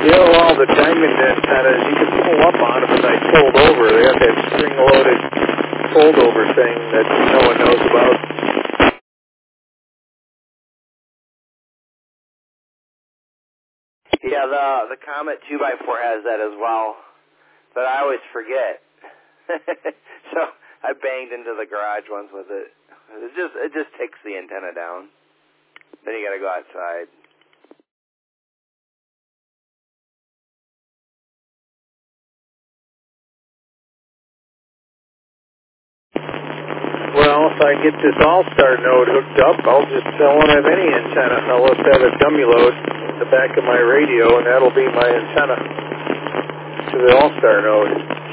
Yeah, well, the diamond antennas, you can pull up on them and they fold over. They have that spring-loaded fold-over thing that no one knows about. Yeah, the Comet 2x4 has that as well, but I always forget. So I banged into the garage once with it. It just takes the antenna down. Then you got to go outside. Well, if I get this All-Star node hooked up, I won't have any antenna. I'll just have a dummy load in the back of my radio, and that'll be my antenna to the All-Star node.